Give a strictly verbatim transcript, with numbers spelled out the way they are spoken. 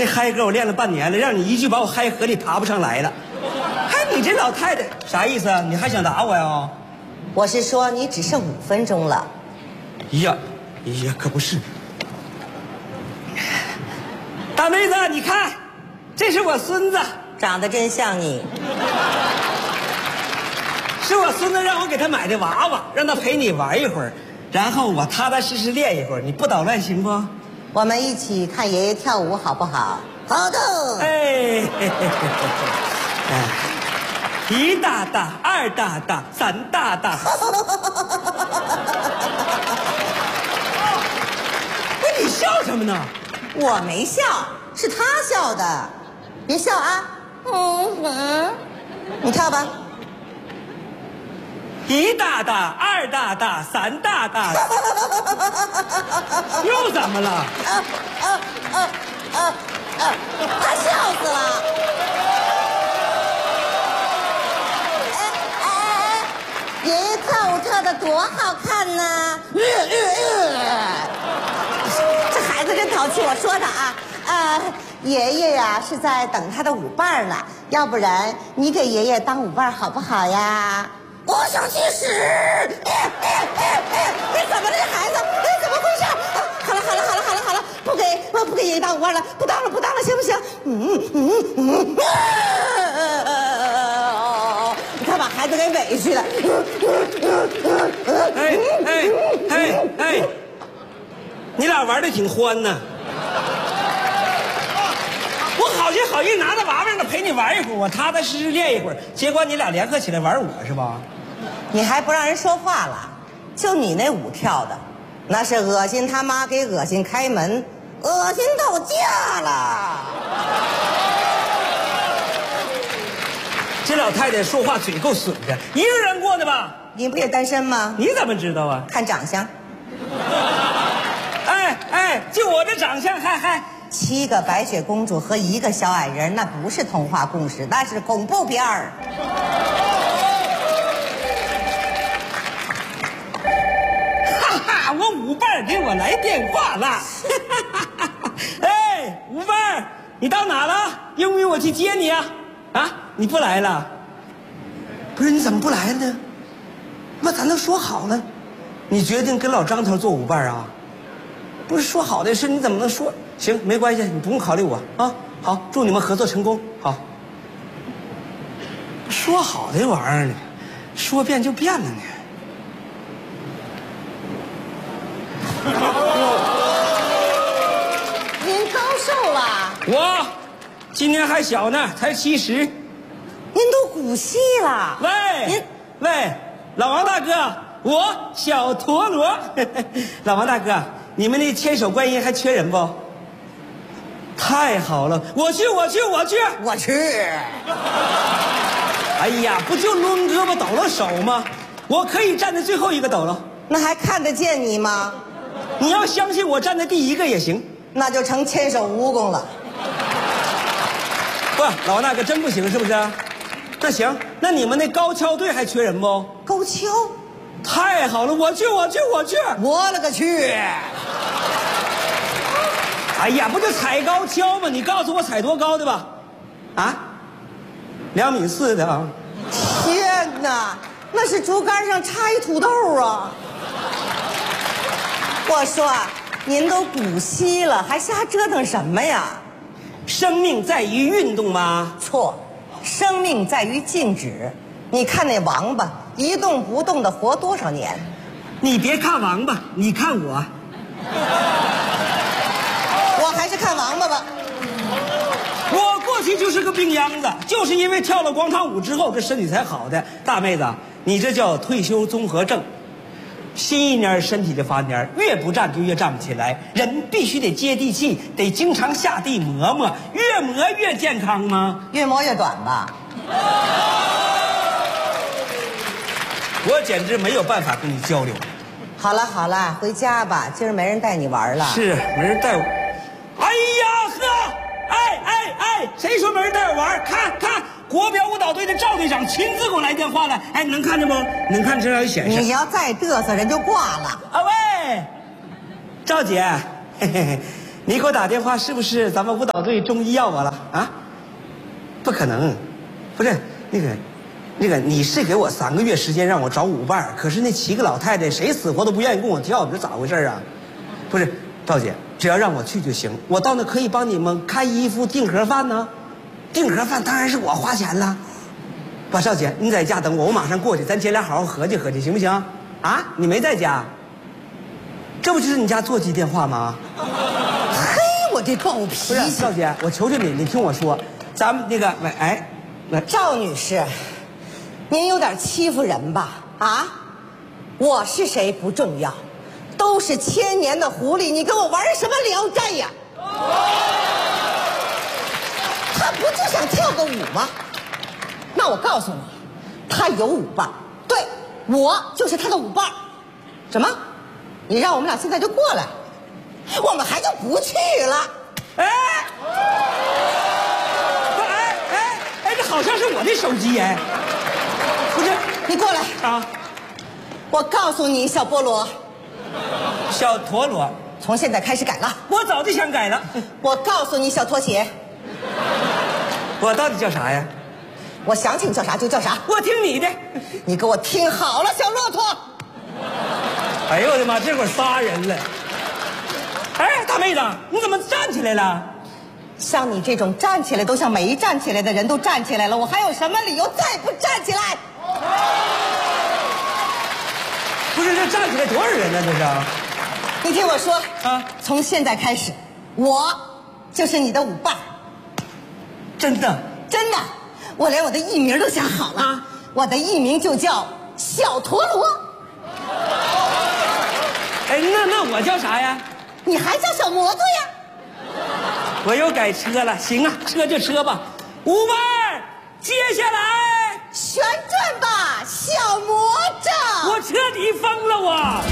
这嗨歌我练了半年了，让你一句把我嗨河里爬不上来了。哎，你这老太太啥意思啊？你还想打我呀？ 我是说你只剩五分钟了。 呀，呀，可不是。大妹子，你看，这是我孙子， 长得真像你。 是我孙子让我给他买的娃娃，让他陪你玩一会儿，然后我踏踏实实练一会儿，你不捣乱行不？ 我们一起看爷爷跳舞好不好？好的。 哎，嘿嘿嘿哎，一大大，二大大，三大大。那你笑什么呢？ 我没笑，是他笑的。别笑啊。嗯嗯，你跳吧。 一大大，二大大，三大大。又怎么了？ 啊啊啊啊啊！他笑死了。哎哎哎！爷爷跳舞跳得多好看呢！呃呃呃、这孩子真淘气，我说他啊，呃，爷爷呀是在等他的舞伴呢，要不然你给爷爷当舞伴好不好呀？我想去屎！哎哎哎哎！你怎么了，这孩子？哎，怎么回事？啊，好了好了好了好了好了，不给我不给爷爷当舞伴了，不当了不当了，行不行？嗯嗯嗯。啊！你看把孩子给委屈了。 哎哎哎哎！你俩玩的挺欢呢。我好心好意拿着娃娃让他陪你玩一会儿，我踏踏实实练一会儿，结果你俩联合起来玩我是吧？ 你还不让人说话了？就你那舞跳的，那是恶心他妈给恶心开门，恶心到家了。 这老太太说话嘴够损的，一个人过的吧？ 你不也单身吗？ 你怎么知道啊？ 看长相。 哎哎，就我这长相还还。 七个白雪公主和一个小矮人，那不是童话故事，那是恐怖片儿。 哈哈，我舞伴给我来电话了。哎，舞伴，你到哪了？用不用我去接你啊？啊，你不来了？不是，你怎么不来呢？那咱都说好了，你决定跟老张头做舞伴啊？不是说好的事，你怎么能说？行，没关系，你不用考虑我啊。好，祝你们合作成功。好，说好的玩意儿呢，说变就变了呢。 您高寿了？ 我今年还小呢，才七十。 您都古稀了。 喂， 您喂，老王大哥，我小陀螺。老王大哥，你们那千手观音还缺人不？太好了，我去，我去，我去， 我去。 哎呀，不就抡胳膊抖了手吗？我可以站在最后一个抖了。 那还看得见你吗？ 你要相信我，站在第一个也行。 那就成千手蜈蚣了。 不，老王大哥真不行是不是？那行，那你们那高跷队还缺人不？ 高跷？ 太好了，我去，我去，我去！ 我勒个去！ 哎呀，不就踩高跷吗？你告诉我踩多高的吧？啊，两米四的啊！ 天哪，那是竹竿上插一土豆啊！我说，您都古稀了，还瞎折腾什么呀？ 生命在于运动吗？ 错，生命在于静止。你看那王八一动不动的活多少年？ 你别看王八，你看我。 我还是看王八吧。 我过去就是个病秧子，就是因为跳了广场舞之后，这身体才好的。大妹子，你这叫退休综合症。新一蔫身体就发蔫，越不站就越站不起来。人必须得接地气，得经常下地磨磨，越磨越健康吗？ 越磨越短吧。 我简直没有办法跟你交流。 好了好了，回家吧，今儿没人带你玩了。 是，没人带我。哎呀呵，哎哎哎，谁说没人带我玩？看看国标舞蹈队的赵队长亲自给我来电话了。哎，能看见不？能看，这上有显示。 你要再嘚瑟，人就挂了。 啊喂，赵姐，嘿嘿嘿， 你给我打电话是不是咱们舞蹈队中医要我了啊？不可能，不是那个，那个你是给我三个月时间让我找舞伴，可是那七个老太太谁死活都不愿意跟我跳，这咋回事啊？不是，赵姐，只要让我去就行，我到那可以帮你们开衣服、订盒饭呢。订盒饭当然是我花钱了。不，赵姐，你在家等我，我马上过去，咱姐俩好好合计合计，行不行？啊，你没在家？这不就是你家座机电话吗？ 嘿，我这暴脾气！ 不是，赵姐，我求求你，你听我说，咱们那个，喂，哎，来， 赵女士，您有点欺负人吧？啊，我是谁不重要，都是千年的狐狸，你跟我玩什么聊斋呀？他不就想跳个舞吗？那我告诉你，他有舞伴，对，我就是他的舞伴。什么？你让我们俩现在就过来，我们还就不去了。 哎，不，哎哎哎，这好像是我的手机哎，不是， 你过来啊！ 我告诉你，小菠萝， 小陀螺， 从现在开始改了。 我早就想改了。 我告诉你，小拖鞋， 我到底叫啥呀？ 我想起你叫啥就叫啥。 我听你的。 你给我听好了，小骆驼。 哎呦我的妈，这会儿仨人了。哎，大妹子，你怎么站起来了？ 像你这种站起来都像没站起来的人都站起来了，我还有什么理由再不站起来？ 不是，这站起来多少人呢？这是？ 你听我说啊， 从现在开始，我就是你的舞伴。 真的？ 真的，我连我的艺名都想好了，啊、我的艺名就叫小陀螺。 哎，那那我叫啥呀？ 你还叫小摩托呀？ 我又改车了，行啊，车就车吧。舞伴，接下来旋转吧，小魔杖。 我彻底疯了我。